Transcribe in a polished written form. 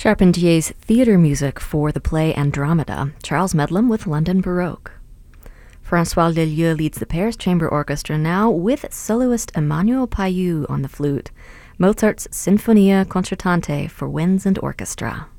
Charpentier's theatre music for the play Andromeda, Charles Medlam with London Baroque. François Leleux leads the Paris Chamber Orchestra now with soloist Emmanuel Payou on the flute, Mozart's Sinfonia Concertante for winds and orchestra.